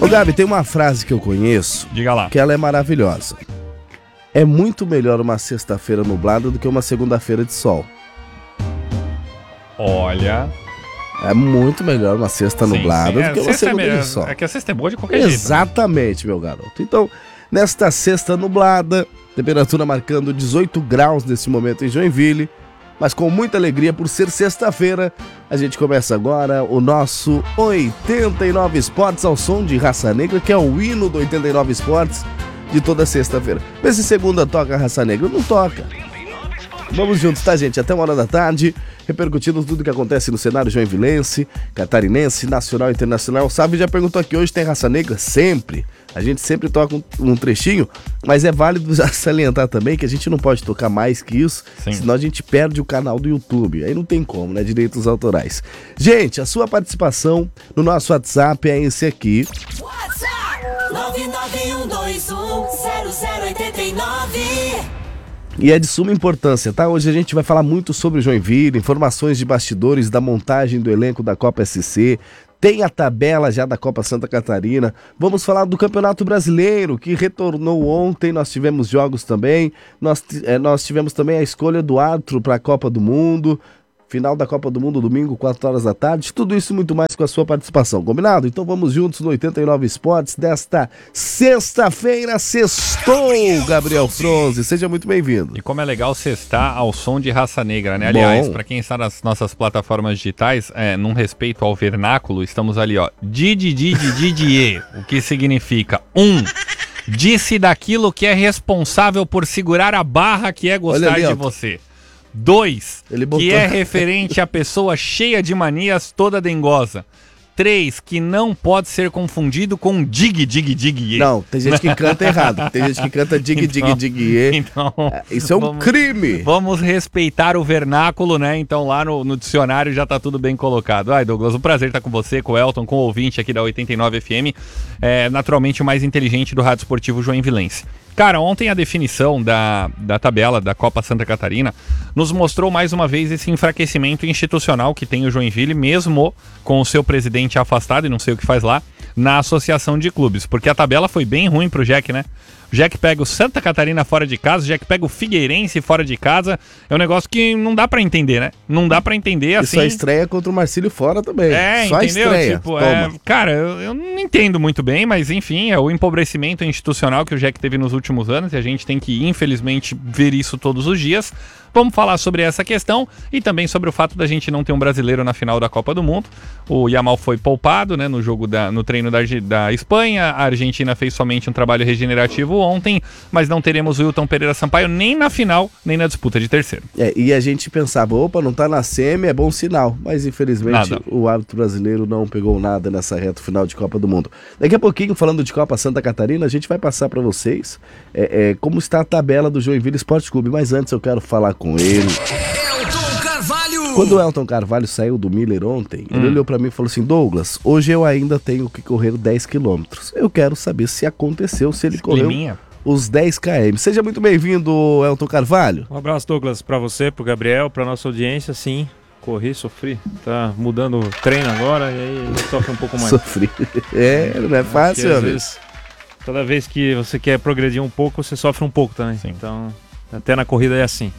Ô Gabi, tem uma frase que eu conheço. Diga lá. Que ela é maravilhosa. É muito melhor uma sexta-feira nublada do que uma segunda-feira de sol. Olha... É muito melhor uma sexta nublada do que uma segunda de sol. É que a sexta é boa de qualquer jeito. Exatamente, meu garoto. Então, nesta sexta nublada, temperatura marcando 18 graus nesse momento em Joinville, mas com muita alegria por ser sexta-feira, a gente começa agora o nosso 89 Esportes ao som de Raça Negra, que é o hino do 89 Esportes de toda sexta-feira. Vê se segunda toca Raça Negra. Não toca. Vamos juntos, tá, gente? Até 1h da tarde, repercutindo tudo que acontece no cenário joinvilense, catarinense, nacional e internacional. O Sávio já perguntou aqui, hoje tem Raça Negra? Sempre. A gente sempre toca um trechinho, mas é válido já salientar também que a gente não pode tocar mais que isso, senão a gente perde o canal do YouTube. Aí não tem como, né? Direitos autorais. Gente, a sua participação no nosso WhatsApp é esse aqui. WhatsApp 991210089. E é de suma importância, tá? Hoje a gente vai falar muito sobre o Joinville, informações de bastidores da montagem do elenco da Copa SC, tem a tabela já da Copa Santa Catarina, vamos falar do Campeonato Brasileiro, que retornou ontem, nós tivemos jogos também, nós tivemos também a escolha do árbitro para a Copa do Mundo, final da Copa do Mundo, domingo, 4h da tarde, tudo isso e muito mais com a sua participação, combinado? Então vamos juntos no 89 Esportes desta sexta-feira, sextou, Gabriel Fronze, seja muito bem-vindo. E como é legal sextar ao som de Raça Negra, né? Aliás, para quem está nas nossas plataformas digitais, num respeito ao vernáculo, estamos ali, ó, Didie, o que significa, disse daquilo que é responsável por segurar a barra que é gostar ali, de você. 2, que é referente à pessoa cheia de manias, toda dengosa. 3, que não pode ser confundido com dig. Não, tem gente que canta errado. Tem gente que canta dig. Então, isso é um crime. Vamos respeitar o vernáculo, né? Então lá no dicionário já tá tudo bem colocado. Ai, Douglas, um prazer estar com você, com o Elton, com o ouvinte aqui da 89 FM. Naturalmente o mais inteligente do Rádio Esportivo Joinvilense. Cara, ontem a definição da tabela da Copa Santa Catarina nos mostrou mais uma vez esse enfraquecimento institucional que tem o Joinville, mesmo com o seu presidente afastado, e não sei o que faz lá, na associação de clubes. Porque a tabela foi bem ruim pro Jack, né? O Jack pega o Santa Catarina fora de casa, o Jack pega o Figueirense fora de casa. É um negócio que não dá pra entender, né? Não dá pra entender assim. E só estreia contra o Marcílio fora também. Só entendeu? Estreia. Tipo, cara, eu não entendo muito bem, mas enfim, é o empobrecimento institucional que o Jack teve nos últimos anos e a gente tem que, infelizmente, ver isso todos os dias. Vamos falar sobre essa questão e também sobre o fato da gente não ter um brasileiro na final da Copa do Mundo. O Yamal foi poupado, né, no treino da Espanha. A Argentina fez somente um trabalho regenerativo ontem, mas não teremos o Wilton Pereira Sampaio nem na final, nem na disputa de terceiro. E a gente pensava, opa, não tá na semi, é bom sinal. Mas infelizmente o árbitro brasileiro não pegou nada nessa reta final de Copa do Mundo. Daqui a pouquinho, falando de Copa Santa Catarina, a gente vai passar para vocês como está a tabela do Joinville Esporte Clube. Mas antes eu quero falar com ele. Elton Carvalho! Quando o Elton Carvalho saiu do Miller ontem, ele olhou pra mim e falou assim, Douglas, hoje eu ainda tenho que correr 10 quilômetros. Eu quero saber se aconteceu, se ele correu os 10 km. Seja muito bem-vindo, Elton Carvalho. Um abraço, Douglas, pra você, pro Gabriel, pra nossa audiência, sim. Corri, sofri. Tá mudando o treino agora e aí sofre um pouco mais. Sofri. Não é fácil, às vezes, toda vez que você quer progredir um pouco, você sofre um pouco também. Sim. Então, até na corrida é assim.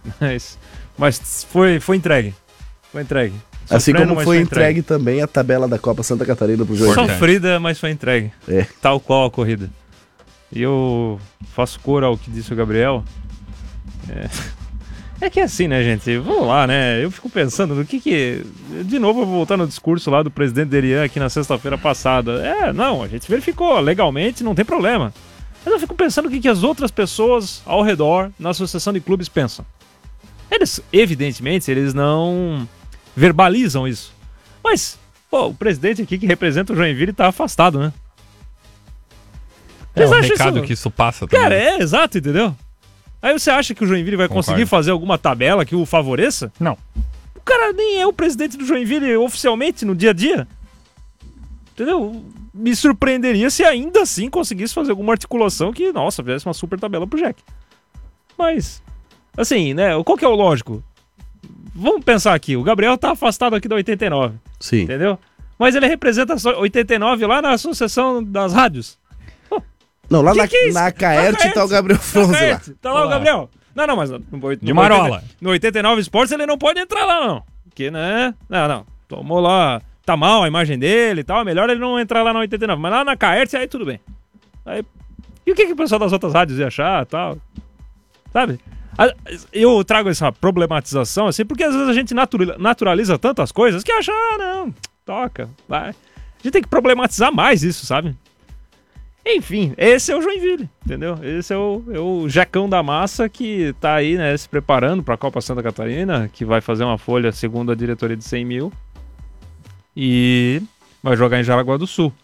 Mas foi entregue. Foi entregue. Assim como foi entregue também a tabela da Copa Santa Catarina pro Joinville. Sofrida, mas foi entregue. Tal qual a corrida. E eu faço cor ao que disse o Gabriel. É que é assim, né, gente? Vamos lá, né? Eu fico pensando no que... De novo, eu vou voltar no discurso lá do presidente Derian aqui na sexta-feira passada. Não, a gente verificou legalmente, não tem problema. Mas eu fico pensando o que as outras pessoas ao redor, na associação de clubes, pensam. Eles, evidentemente, eles não verbalizam isso. Mas, o presidente aqui que representa o Joinville tá afastado, né? É um recado que isso passa também. Cara, exato, entendeu? Aí você acha que o Joinville vai conseguir fazer alguma tabela que o favoreça? Não. O cara nem é o presidente do Joinville oficialmente no dia a dia. Entendeu? Me surpreenderia se ainda assim conseguisse fazer alguma articulação que, nossa, fizesse uma super tabela pro Jack. Mas, assim, né? Qual que é o lógico? Vamos pensar aqui, o Gabriel tá afastado aqui da 89. Sim. Entendeu? Mas ele representa a 89 lá na Associação das Rádios. Não, lá Que é isso? na Caerte tá o Gabriel Fronze lá. Tá lá o Gabriel. Não, mas De Marola. No 89 Esportes ele não pode entrar lá, não. Porque, né? Não. Tomou lá, tá mal a imagem dele e tal. É melhor ele não entrar lá na 89. Mas lá na Caerte, aí tudo bem. Aí, e o que o pessoal das outras rádios ia achar e tal? Sabe? Eu trago essa problematização assim, porque às vezes a gente naturaliza tantas coisas que acha, não, toca, vai. A gente tem que problematizar mais isso, sabe? Enfim, esse é o Joinville, entendeu? Esse é o Jecão da massa que tá aí, né, se preparando para a Copa Santa Catarina, que vai fazer uma folha segundo a diretoria de 100 mil e vai jogar em Jaraguá do Sul.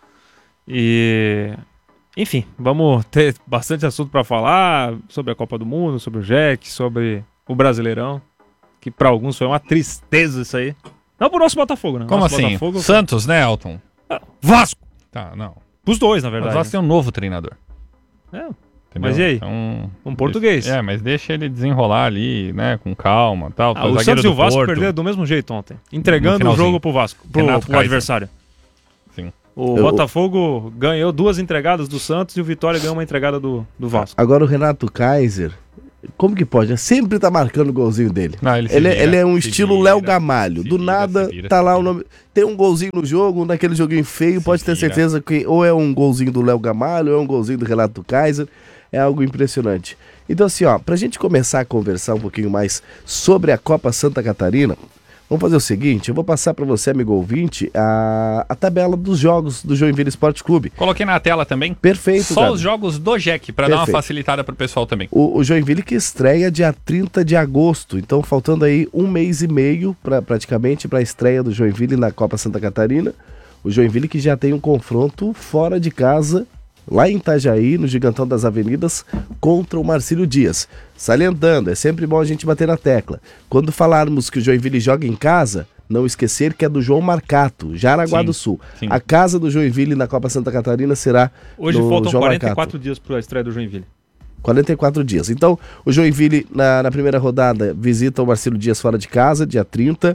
E, enfim, vamos ter bastante assunto para falar sobre a Copa do Mundo, sobre o Jack, sobre o Brasileirão, que para alguns foi uma tristeza isso aí. Não pro nosso Botafogo, né? Como nosso assim? Botafogo, Santos, né, Elton? Vasco! Tá, não. Os dois, na Mas verdade. nós tem um novo treinador. É. Entendeu? Mas e aí? Então, Um português. Mas deixa ele desenrolar ali, né, com calma e tal. O Santos e o Vasco perderam do mesmo jeito ontem, entregando o jogo pro Vasco, pro adversário. Sim. O Botafogo ganhou 2 entregadas do Santos e o Vitória ganhou uma entregada do Vasco. Agora o Renato Kaiser, como que pode? Sempre tá marcando o golzinho dele. Não, ele é um estilo Léo Gamalho. Do nada, tá lá o nome. Tem um golzinho no jogo, naquele joguinho feio, pode ter certeza que ou é um golzinho do Léo Gamalho, ou é um golzinho do Renato Kaiser. É algo impressionante. Então assim, ó, pra gente começar a conversar um pouquinho mais sobre a Copa Santa Catarina, vamos fazer o seguinte, eu vou passar para você, amigo ouvinte, a tabela dos jogos do Joinville Esporte Clube. Coloquei na tela também. Perfeito, Só Gabi. os jogos do Jack, para dar uma facilitada pro pessoal também. O Joinville que estreia dia 30 de agosto, então faltando aí 1 mês e meio praticamente para a estreia do Joinville na Copa Santa Catarina. O Joinville que já tem um confronto fora de casa, lá em Itajaí, no Gigantão das Avenidas, contra o Marcílio Dias. Salientando, é sempre bom a gente bater na tecla. Quando falarmos que o Joinville joga em casa, não esquecer que é do João Marcato, Jaraguá do Sul. Sim. A casa do Joinville na Copa Santa Catarina será Hoje no faltam João 44 Marcato. dias para a estreia do Joinville. 44 dias. Então, o Joinville, na primeira rodada, visita o Marcílio Dias fora de casa, dia 30.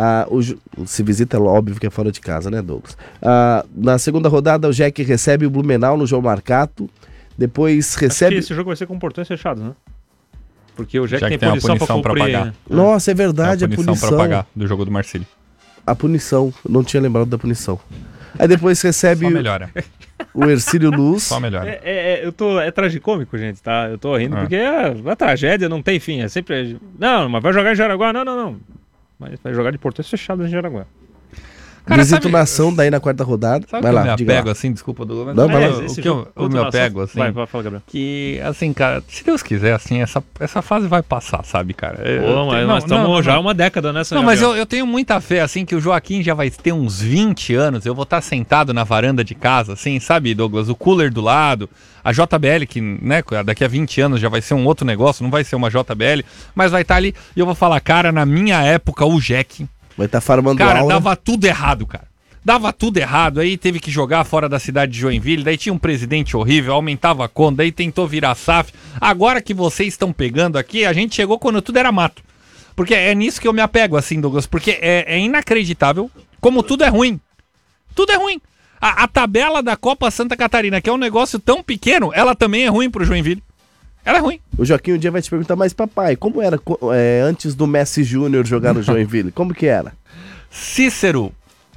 Se visita, é óbvio que é fora de casa, né, Douglas? Na segunda rodada, o Jack recebe o Blumenau no João Marcato. Depois recebe... Acho que esse jogo vai ser com portões fechados, né? Porque o Jack Já que tem punição pra pra cumprir. pagar. Né? Nossa, é verdade, a punição pra pagar do jogo do Marcílio. A punição, não tinha lembrado da punição. Aí depois recebe Só melhora. o Ercílio Luz. Só melhora. É tragicômico, gente, tá? Eu tô rindo porque a tragédia não tem fim. É sempre... Não, mas vai jogar em Jaraguá? Não. Mas vai jogar de portões fechados em Jaraguá. Cara, Visita sabe- o Nação daí na quarta rodada. Sabe Vai que lá, eu me diga apego lá. assim, desculpa, Douglas. Não, vai lá. O que eu me apego assim, Vai, fala, Gabriel. que assim, cara, se Deus quiser, assim, essa fase vai passar, sabe, cara? Nós estamos já há uma década nessa. Não, mas eu tenho muita fé, assim, que o Joaquim já vai ter uns 20 anos, eu vou estar sentado na varanda de casa, assim, sabe, Douglas? O cooler do lado, a JBL, que, né, daqui a 20 anos já vai ser um outro negócio, não vai ser uma JBL, mas vai estar ali e eu vou falar, cara, na minha época, o Jack, Vai estar farmando cara, aula. dava tudo errado, cara. Dava tudo errado, aí teve que jogar fora da cidade de Joinville, daí tinha um presidente horrível, aumentava a conta, daí tentou virar SAF. Agora que vocês estão pegando aqui, a gente chegou quando tudo era mato. Porque é nisso que eu me apego, assim, Douglas, porque é inacreditável como tudo é ruim. Tudo é ruim. A tabela da Copa Santa Catarina, que é um negócio tão pequeno, ela também é ruim pro Joinville. Ela é ruim. O Joaquim um dia vai te perguntar, mas papai, como era antes do Messi Júnior jogar no Joinville? Como que era? Cícero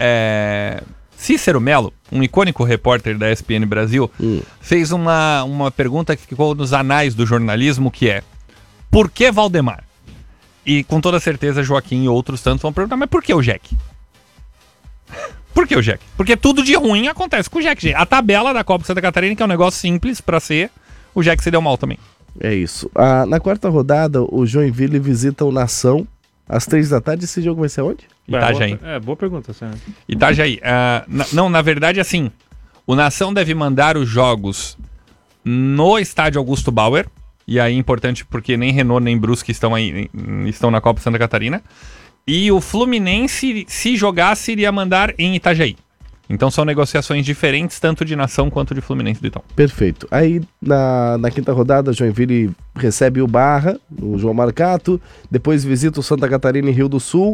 Melo, um icônico repórter da ESPN Brasil, fez uma pergunta que ficou nos anais do jornalismo, que é: por que Valdemar? E com toda certeza Joaquim e outros tantos vão perguntar, mas por que o Jack? Por que o Jack? Porque tudo de ruim acontece com o Jack, gente. A tabela da Copa Santa Catarina, que é um negócio simples pra ser, o Jack se deu mal também. É isso. Na quarta rodada, o Joinville visita o Nação às 3 da tarde. Esse jogo vai ser onde? Itajaí. Boa pergunta, Sam. Itajaí. Na verdade, assim, o Nação deve mandar os jogos no estádio Augusto Bauer, e aí é importante porque nem Renault nem Brusque estão na Copa Santa Catarina, e o Fluminense, se jogasse, iria mandar em Itajaí. Então são negociações diferentes, tanto de Nação quanto de Fluminense do Itão. Perfeito. Aí na quinta rodada, o Joinville recebe o Barra, o João Marcato, depois visita o Santa Catarina em Rio do Sul.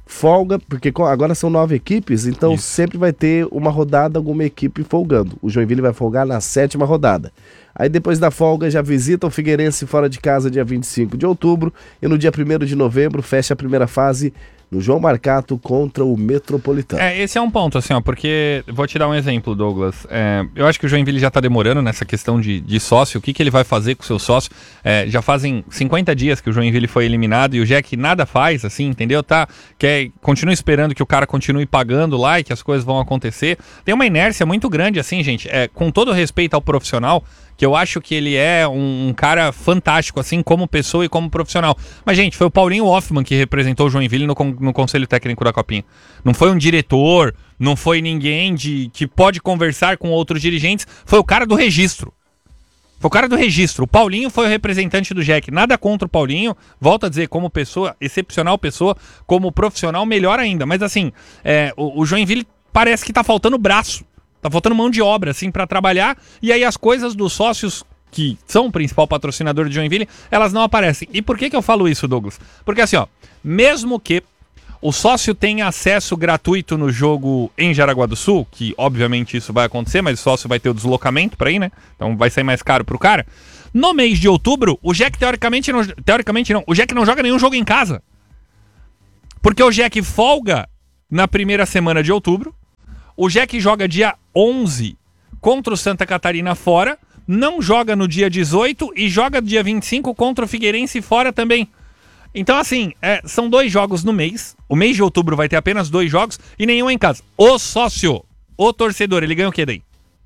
folga, porque agora são 9 equipes, então Isso. sempre vai ter uma rodada, alguma equipe folgando. O Joinville vai folgar na 7ª rodada. Aí depois da folga já visita o Figueirense fora de casa dia 25 de outubro e no dia 1º de novembro fecha a primeira fase no João Marcato contra o Metropolitano. Esse é um ponto, assim, ó, porque, vou te dar um exemplo, Douglas, eu acho que o Joinville já tá demorando nessa questão de sócio, o que ele vai fazer com o seu sócio, já fazem 50 dias que o Joinville foi eliminado e o Jack nada faz, assim, entendeu? Continua esperando que o cara continue pagando lá e que as coisas vão acontecer, tem uma inércia muito grande, assim, gente, com todo respeito ao profissional, que eu acho que ele é um cara fantástico, assim, como pessoa e como profissional. Mas, gente, foi o Paulinho Hoffmann que representou o Joinville no Conselho Técnico da Copinha. Não foi um diretor, não foi ninguém que pode conversar com outros dirigentes, foi o cara do registro. Foi o cara do registro. O Paulinho foi o representante do Jack. Nada contra o Paulinho, volto a dizer, como pessoa, excepcional pessoa, como profissional, melhor ainda. Mas, assim, o Joinville parece que tá faltando braço. Tá faltando mão de obra, assim, pra trabalhar. E aí as coisas dos sócios, que são o principal patrocinador de Joinville, elas não aparecem. E por que eu falo isso, Douglas? Porque assim, ó, mesmo que o sócio tenha acesso gratuito no jogo em Jaraguá do Sul, que obviamente isso vai acontecer, mas o sócio vai ter o deslocamento pra ir, né? Então vai sair mais caro pro cara. No mês de outubro, o Jack teoricamente não, o Jack não joga nenhum jogo em casa. Porque o Jack folga na primeira semana de outubro. O Jack joga dia 11 contra o Santa Catarina fora, não joga no dia 18 e joga dia 25 contra o Figueirense fora também. Então, assim, são 2 jogos no mês. O mês de outubro vai ter apenas 2 jogos e nenhum em casa. O sócio, o torcedor, ele ganha o quê daí?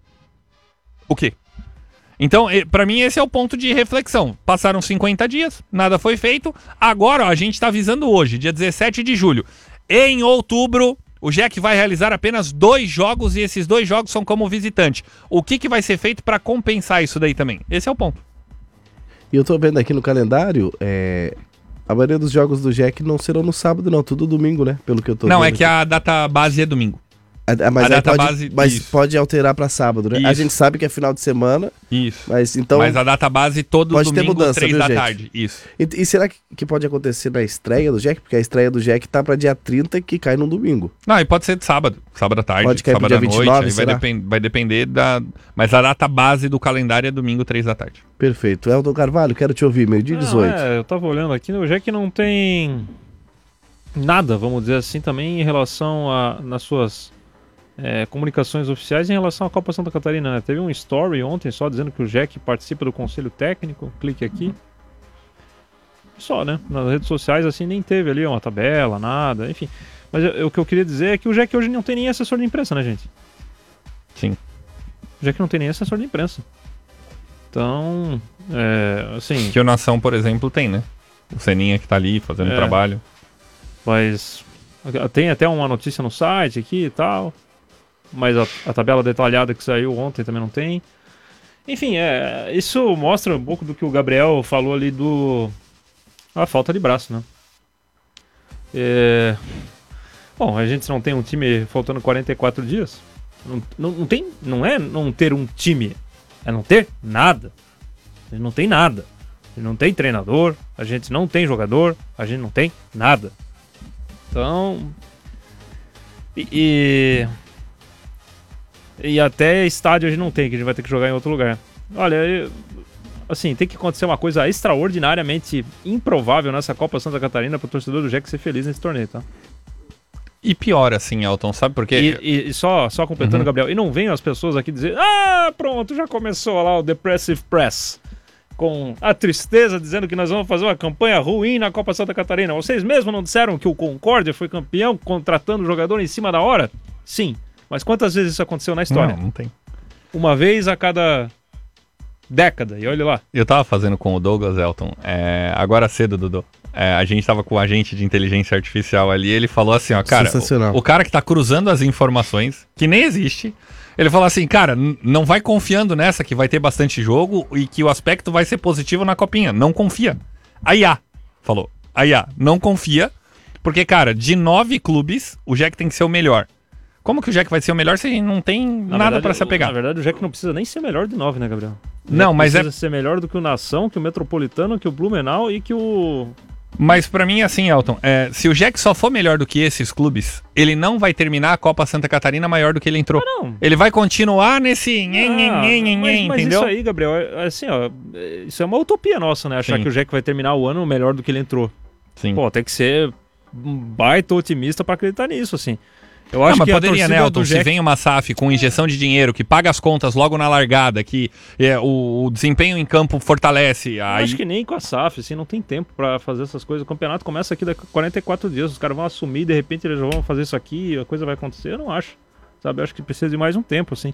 O quê? Então, pra mim, esse é o ponto de reflexão. Passaram 50 dias, nada foi feito. Agora, ó, a gente tá visando hoje, dia 17 de julho. Em outubro, o Jack vai realizar apenas 2 jogos e esses 2 jogos são como visitante. O que vai ser feito para compensar isso daí também? Esse é o ponto. E eu tô vendo aqui no calendário, a maioria dos jogos do Jack não serão no sábado não, tudo domingo, né? Pelo que eu tô vendo. Não, é que a data base é domingo. Mas, a data base, pode alterar pra sábado, né? Isso. A gente sabe que é final de semana. Isso. Mas a data base todo pode ter domingo, mudança, 3 viu, da gente? tarde. Isso. E será que pode acontecer na estreia do Jack? Porque a estreia do Jack tá pra dia 30, que cai num domingo. Não, e pode ser de sábado. Sábado à tarde, Pode cair sábado pro à dia noite. 29, Aí será? vai depender da... Mas a data base do calendário é domingo, 3 da tarde. Perfeito. Elton Carvalho, quero te ouvir, meio-dia 18. Eu tava olhando aqui, o Jack não tem nada, vamos dizer assim, também em relação nas suas comunicações oficiais em relação à Copa Santa Catarina, né? Teve um story ontem só dizendo que o Jack participa do Conselho Técnico, clique aqui. Só, né? Nas redes sociais, assim, nem teve ali uma tabela, nada, enfim. Mas o que eu queria dizer é que o Jack hoje não tem nem assessor de imprensa, né, gente? Sim. O Jack não tem nem assessor de imprensa. Então, assim... Que o Nação, por exemplo, tem, né? O Seninha que tá ali fazendo trabalho. Mas tem até uma notícia no site aqui e tal. Mas a tabela detalhada que saiu ontem também não tem. Enfim, isso mostra um pouco do que o Gabriel falou ali a falta de braço, né? Bom, a gente não tem um time faltando 44 dias. Não é não ter um time, é não ter nada. A gente não tem nada. A gente não tem treinador, a gente não tem jogador, a gente não tem nada. Então... E até estádio a gente não tem, que a gente vai ter que jogar em outro lugar. Olha, assim, tem que acontecer uma coisa extraordinariamente improvável nessa Copa Santa Catarina para o torcedor do Jack ser feliz nesse torneio, tá? E pior assim, Elton, sabe por quê? E só completando, Gabriel, e não venham as pessoas aqui dizer, pronto, já começou lá o Depressive Press, com a tristeza dizendo que nós vamos fazer uma campanha ruim na Copa Santa Catarina. Vocês mesmos não disseram que o Concórdia foi campeão contratando o jogador em cima da hora? Sim. Mas quantas vezes isso aconteceu na história? Não tem. Uma vez a cada década, e olha lá. Eu tava fazendo com o Douglas, Elton, agora cedo, Dudu. A gente tava com o agente de inteligência artificial ali, ele falou assim, ó, cara, o cara que tá cruzando as informações, que nem existe, ele falou assim, cara, não vai confiando nessa que vai ter bastante jogo e que o aspecto vai ser positivo na copinha, não confia. A IA falou, não confia, porque, cara, de 9 clubes, o Jack tem que ser o melhor. Como que o Jack vai ser o melhor se a gente não tem nada pra se apegar? Na verdade, o Jack não precisa nem ser melhor de 9, né, Gabriel? Não, mas precisa ser melhor do que o Nação, que o Metropolitano, que o Blumenau e que o Mas pra mim, assim, Elton, se o Jack só for melhor do que esses clubes, ele não vai terminar a Copa Santa Catarina maior do que ele entrou. Não. Ele vai continuar nesse Mas entendeu? isso aí, Gabriel, assim, ó, isso é uma utopia nossa, né? Achar Sim. que o Jack vai terminar o ano melhor do que ele entrou. Sim. Pô, tem que ser um baita otimista pra acreditar nisso, assim. Eu Não, acho mas que poderia, a né, torcida Elton? do Se Jack... vem uma SAF com injeção de dinheiro, que paga as contas logo na largada, que o desempenho em campo fortalece. Eu Aí... acho que nem com a SAF, assim, não tem tempo pra fazer essas coisas. O campeonato começa aqui daqui a 44 dias, os caras vão assumir, de repente eles já vão fazer isso aqui, a coisa vai acontecer. Eu não acho, sabe? Eu acho que precisa de mais um tempo, assim.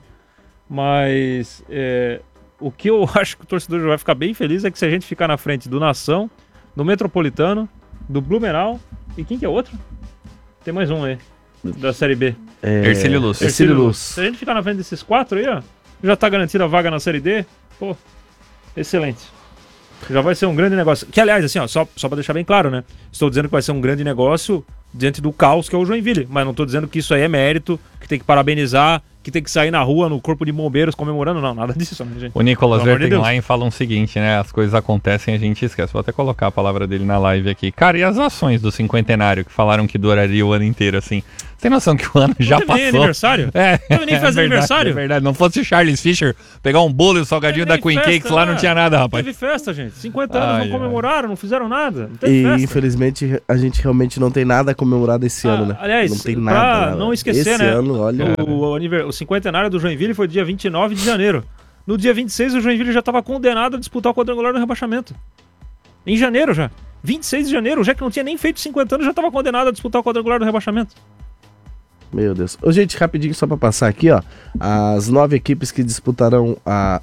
Mas o que eu acho que o torcedor já vai ficar bem feliz é que se a gente ficar na frente do Nação, do Metropolitano, do Blumenau, e quem que é outro? Tem mais um aí, da Série B. Ercílio Luz. Ercílio Luz. Se a gente ficar na frente desses 4 aí, ó, já tá garantida a vaga na Série D, pô, excelente. Já vai ser um grande negócio. Que, aliás, assim, ó, só pra deixar bem claro, né? Estou dizendo que vai ser um grande negócio diante do caos que é o Joinville, mas não tô dizendo que isso aí é mérito, que tem que parabenizar, que tem que sair na rua, no corpo de bombeiros comemorando, não, nada disso, né, gente? O Nicolas Pelo amor de Deus. Vertenlein fala o seguinte, né? As coisas acontecem e a gente esquece. Vou até colocar a palavra dele na live aqui. Cara, e as ações do cinquentenário que falaram que duraria o ano inteiro, assim? Você tem noção que o ano já Não teve passou? nem aniversário? É, Não teve nem fazer aniversário? É verdade. Não fosse o Charles Fischer pegar um bolo e o salgadinho da Queen Cakes lá, não tinha nada, rapaz. Teve festa, gente. 50 anos, Ai, não comemoraram, não fizeram nada. Não teve E festa. infelizmente a gente realmente não tem nada a comemorar desse ano, né? Aliás, não tem pra nada. não esquecer, esse né? ano, olha. O cinquentenário do Joinville foi dia 29 de janeiro. No dia 26, o Joinville já estava condenado a disputar o quadrangular do rebaixamento. Em janeiro já. 26 de janeiro, já que não tinha nem feito 50 anos, já estava condenado a disputar o quadrangular do rebaixamento. Meu Deus. Ô, gente, rapidinho só pra passar aqui, ó. As 9 equipes que disputarão a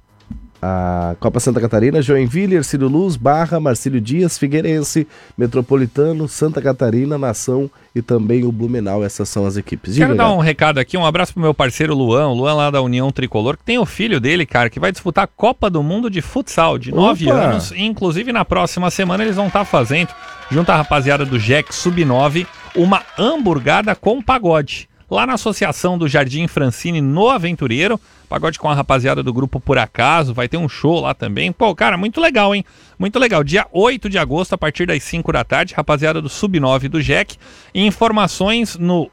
Copa Santa Catarina: Joinville, Ercílio Luz, Barra, Marcílio Dias, Figueirense, Metropolitano, Santa Catarina, Nação e também o Blumenau. Essas são as equipes. Quero dar um recado aqui, um abraço pro meu parceiro Luan, o Luan lá da União Tricolor, que tem o filho dele, cara, que vai disputar a Copa do Mundo de Futsal, de 9 Opa! anos, e inclusive na próxima semana eles vão estar fazendo, junto à rapaziada do Jack Sub-9, uma hamburgada com pagode. Lá na Associação do Jardim Francine, no Aventureiro, pagode com a rapaziada do grupo Por Acaso, vai ter um show lá também. Pô, cara, muito legal, hein? Muito legal. Dia 8 de agosto, a partir das 5 da tarde, rapaziada do Sub-9 do Jack. E informações no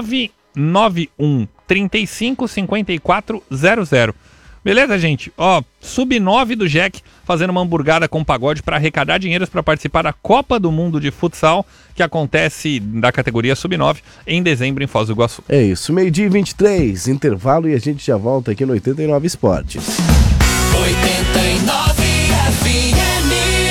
991 35 54 00. Beleza, gente? Ó, Sub-9 do Jack fazendo uma hamburgada com pagode para arrecadar dinheiros para participar da Copa do Mundo de Futsal, que acontece da categoria Sub-9 em dezembro em Foz do Iguaçu. É isso, 12h23, intervalo, e a gente já volta aqui no 89 Esportes. 89 FM.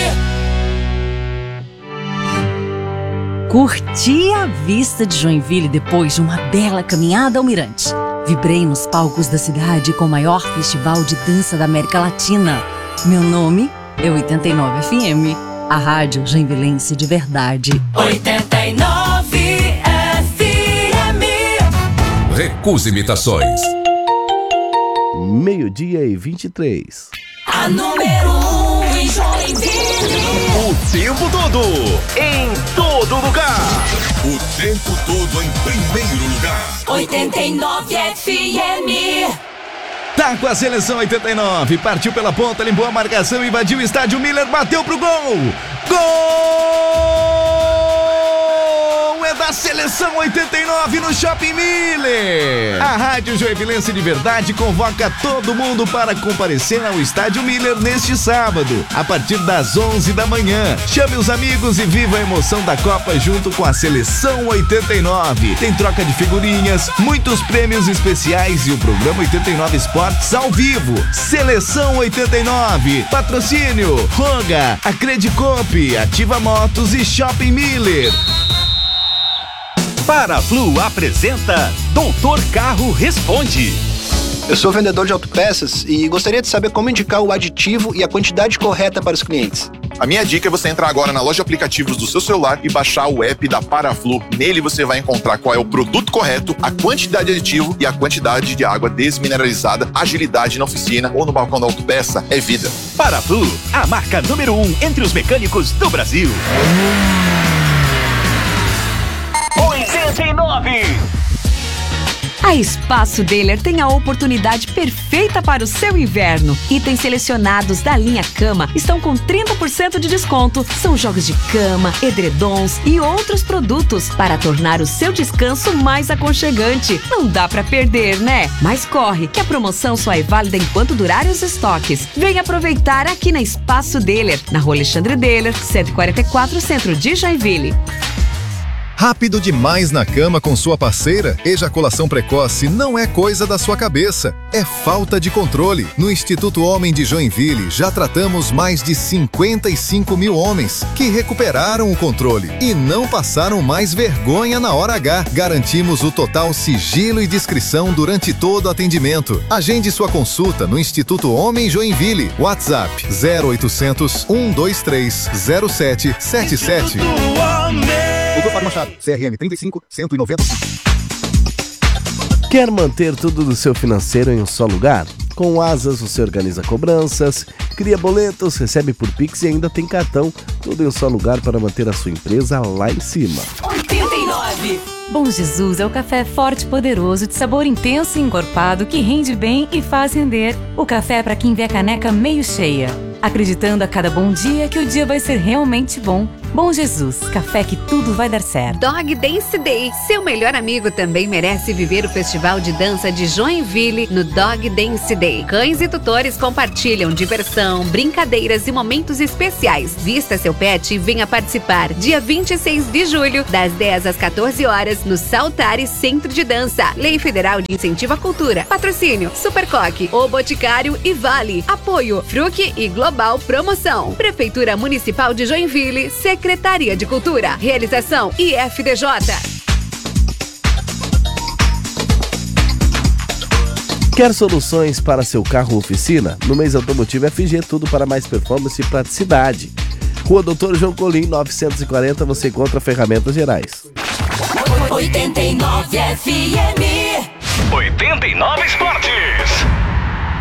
Curti a vista de Joinville depois de uma bela caminhada ao Mirante. Vibrei nos palcos da cidade com o maior festival de dança da América Latina. Meu nome é 89 FM, a rádio joinvilense de verdade. 89 FM. Recusa imitações. 12h23. A número 1 em Joinville. O tempo todo, em todo lugar. O tempo todo em primeiro lugar. 89 FM. Tá com a seleção 89, partiu pela ponta, limpou a marcação, invadiu o estádio, Miller bateu pro gol. Gol! É da seleção 89 no Shopping Miller. A Rádio Joinvilense de Verdade convoca todo mundo para comparecer ao estádio Miller neste sábado, a partir das 11 da manhã. Chame os amigos e viva a emoção da Copa junto com a seleção 89. Tem troca de figurinhas, muitos prêmios especiais e o programa 89 Esportes ao vivo. Seleção 89, patrocínio Roga, Acredicop, Ativa Motos e Shopping Miller. Paraflu apresenta Doutor Carro Responde. Eu sou vendedor de autopeças e gostaria de saber como indicar o aditivo e a quantidade correta para os clientes. A minha dica é você entrar agora na loja de aplicativos do seu celular e baixar o app da Paraflu. Nele você vai encontrar qual é o produto correto, a quantidade de aditivo e a quantidade de água desmineralizada. Agilidade na oficina ou no balcão da autopeça é vida. Paraflu, a marca número 1 entre os mecânicos do Brasil. 89. A Espaço Deler tem a oportunidade perfeita para o seu inverno. Itens selecionados da linha Cama estão com 30% de desconto. São jogos de cama, edredons e outros produtos para tornar o seu descanso mais aconchegante. Não dá pra perder, né? Mas corre, que a promoção só é válida enquanto durarem os estoques. Venha aproveitar aqui na Espaço Deler, na Rua Alexandre Deler, 144, centro de Joinville. Rápido demais na cama com sua parceira? Ejaculação precoce não é coisa da sua cabeça, é falta de controle. No Instituto Homem de Joinville já tratamos mais de 55 mil homens que recuperaram o controle e não passaram mais vergonha na hora H. Garantimos o total sigilo e discrição durante todo o atendimento. Agende sua consulta no Instituto Homem Joinville. WhatsApp 0800 123 0777. Doutor Fábio Machado, CRM 35-195. Quer manter tudo do seu financeiro em um só lugar? Com o Asas você organiza cobranças, cria boletos, recebe por Pix e ainda tem cartão. Tudo em um só lugar para manter a sua empresa lá em cima. 89. Bom Jesus é o café forte e poderoso, de sabor intenso e encorpado, que rende bem e faz render. O café é para quem vê a caneca meio cheia, acreditando a cada bom dia que o dia vai ser realmente bom. Bom Jesus, café que tudo vai dar certo. Dog Dance Day. Seu melhor amigo também merece viver o Festival de Dança de Joinville no Dog Dance Day. Cães e tutores compartilham diversão, brincadeiras e momentos especiais. Vista seu pet e venha participar. Dia 26 de julho, das 10 às 14 horas, no Saltare Centro de Dança. Lei Federal de Incentivo à Cultura. Patrocínio Supercoque, O Boticário e Vale. Apoio Fruc e Global Promoção. Prefeitura Municipal de Joinville, Secretaria de Cultura. Realização IFDJ. Quer soluções para seu carro ou oficina? No mês automotivo FG, tudo para mais performance e praticidade. Rua Doutor João Colim, 940, você encontra ferramentas gerais. 89 FM. 89 Esportes.